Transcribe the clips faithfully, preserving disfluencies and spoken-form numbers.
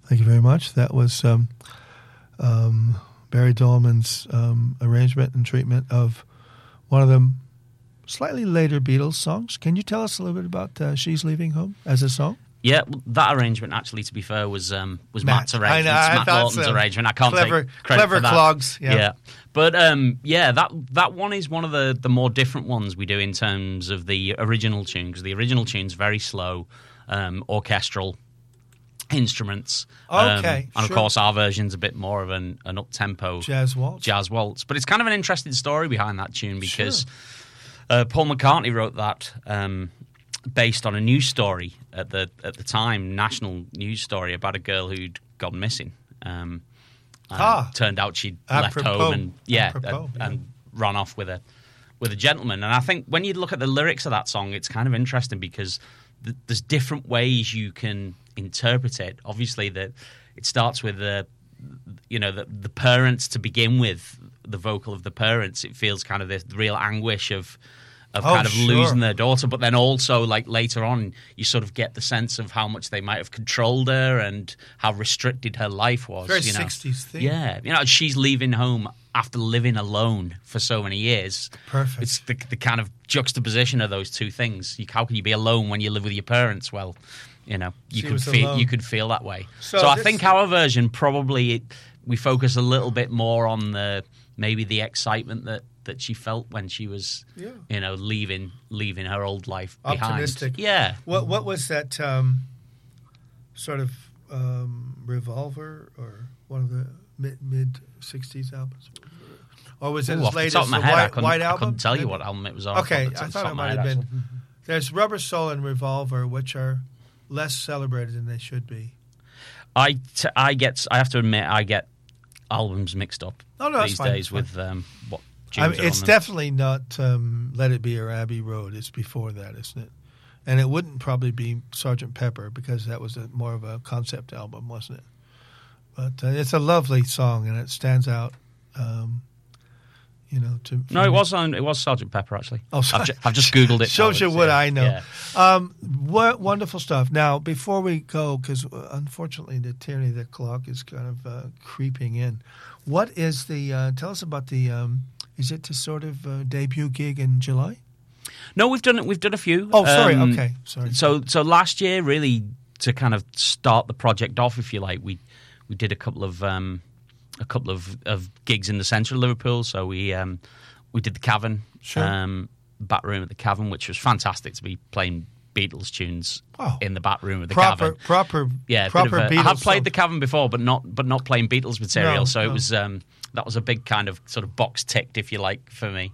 Thank you very much. That was um, um, Barry Dolman's um, arrangement and treatment of one of the slightly later Beatles songs. Can you tell us a little bit about uh, She's Leaving Home as a song? Yeah, that arrangement, actually, to be fair, was um, was Matt. Matt's arrangement. I know, I Matt thought Lawton's so. arrangement. I can't Clever- take credit clever for that. clogs, yeah. But um, yeah, that that one is one of the, the more different ones we do in terms of the original tune, because the original tune's very slow, um, orchestral instruments. Okay, um, and sure. of course our version's a bit more of an, an up-tempo Jazz waltz. jazz waltz. But it's kind of an interesting story behind that tune, because uh, Paul McCartney wrote that um, based on a news story at the at the time, national news story about a girl who'd gone missing. Um, and Ah. turned out she'd Apropos. left home and yeah, Apropos, and, yeah. and run off with a with a gentleman. And I think when you look at the lyrics of that song, it's kind of interesting, because th- there's different ways you can interpret it. Obviously, that it starts with the you know the, the parents to begin with, the vocal of the parents. It feels kind of this real anguish of of Oh, kind of sure. losing their daughter, but then also, like, later on, you sort of get the sense of how much they might have controlled her and how restricted her life was. Very you know? sixties thing. Yeah, you know, she's leaving home after living alone for so many years. Perfect. It's the, the kind of juxtaposition of those two things. You, how can you be alone when you live with your parents? Well, you know, you She could was feel alone. you could feel that way. So So, I this- think our version probably it, we focus a little bit more on the maybe the excitement that, that she felt when she was, Yeah. you know, leaving leaving her old life behind. Optimistic. Yeah. What what was that um, sort of um, Revolver or one of the mid mid sixties albums? Or was it Ooh, as off the late top as of my the head, I White, couldn't, White I Album? couldn't tell you Maybe? what album it was on. Okay, off the I top thought of it my might head, have been. actually. There's Rubber Soul and Revolver, which are less celebrated than they should be. I, t- I get I have to admit I get albums mixed up Oh, no, that's these fine, days that's with um, what I tunes mean, are it's on them. definitely not um, Let It Be or Abbey Road. It's before that, isn't it? And it wouldn't probably be Sergeant Pepper, because that was a, more of a concept album, wasn't it? But uh, it's a lovely song, and it stands out. Um, you know, to No, it was on. It was Sergeant Pepper, actually. Oh, sorry. I've, ju- I've just googled it. Shows now. you It's, what yeah, I know. yeah. Um, what wonderful stuff. Now, before we go, because unfortunately the tyranny of the clock is kind of uh, creeping in. What is the? Uh, tell us about the. Um, is it to sort of uh, debut gig in July? No, we've done it. We've done a few. Oh, sorry. Um, okay, sorry. So, so last year, really, to kind of start the project off, if you like, we we did a couple of um, a couple of, of gigs in the centre of Liverpool. So we um, we did the Cavern, Sure. um, Bat Room at the Cavern, which was fantastic to be playing Beatles tunes Oh. in the Bat Room of the proper, Cavern. proper, Yeah, a bit proper of a- Beatles. I have played song. the Cavern before, but not but not playing Beatles material. No, so it no. was um, that was a big kind of sort of box ticked, if you like, for me.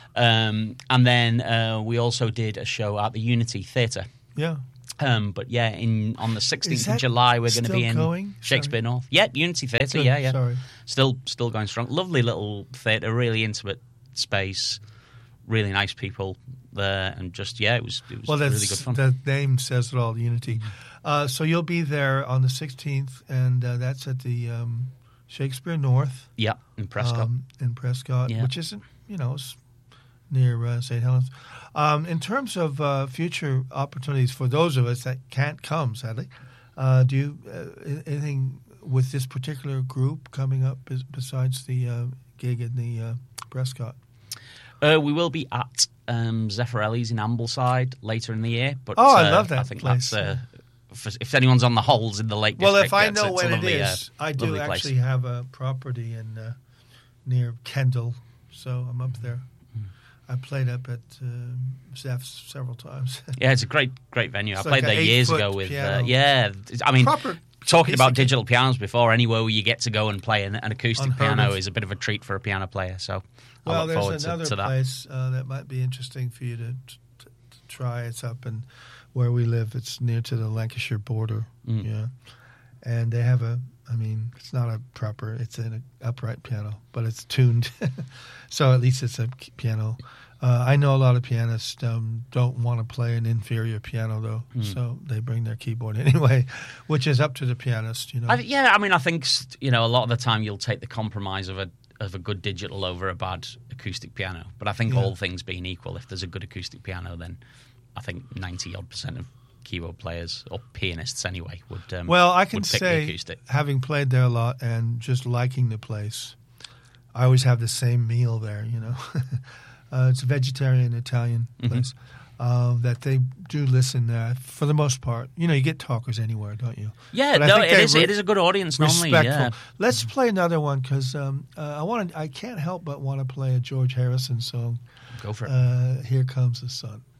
Um, and then uh, we also did a show at the Unity Theatre. Yeah. Um, but yeah, in on the sixteenth Is of that July, we're going to still be in going? Shakespeare Sorry. North. Yeah, Unity Theatre. Good, Yeah, yeah. sorry. Still, still going strong. Lovely little theatre, really intimate space, really nice people there, and just yeah, it was it was Well, that's, really good fun. the name says it all, Unity. Uh, so you'll be there on the sixteenth, and uh, that's at the um, Shakespeare North. Yeah, in Prescott. Um, in Prescott, Yeah. which isn't, you know, it's near uh, Saint Helens. Um, in terms of uh, future opportunities for those of us that can't come, sadly, uh, do you uh, anything with this particular group coming up bes- besides the uh, gig in the uh, Prescott? Uh, we will be at um, Zeffirelli's in Ambleside later in the year. But Oh, I uh, love that I think place, that's uh, for, if anyone's on the holes in the Lake Well, District. if I it's- know it's a when lovely, it uh, is, I do lovely place. actually have a property in uh, near Kendall, so I'm up there. Hmm. I played up at uh, Zeph's several times. Yeah, it's a great, great venue. It's I like played an there years eight-foot ago with. Uh, piano. yeah, I mean, Proper talking piece about of- digital pianos before, anywhere where you get to go and play an, an acoustic Unheard piano of. is a bit of a treat for a piano player. So I Well, look forward there's to, another to that. place uh, that might be interesting for you to, to, to try. It's up in where we live. It's near to the Lancashire border. Mm. Yeah, and they have a. I mean, it's not a proper. It's an upright piano, but it's tuned, so at least it's a k- piano. Uh, I know a lot of pianists um, don't want to play an inferior piano though, Mm. so they bring their keyboard anyway, which is up to the pianist. You know. I, yeah, I mean, I think you know a lot of the time you'll take the compromise of a of a good digital over a bad acoustic piano. But I think Yeah. all things being equal, if there's a good acoustic piano, then I think ninety odd percent of keyboard players or pianists anyway would. Um, well, I can would pick the say, acoustic. having played there a lot and just liking the place, I always have the same meal there. You know, uh, it's a vegetarian Italian place. Mm-hmm. Uh, that they do listen there for the most part. You know, you get talkers anywhere, don't you? Yeah, no, it is. Re- it is a good audience normally. Yeah. Let's play another one because um, uh, I want. I can't help but want to play a George Harrison song. Go for it. Uh, Here Comes the Sun.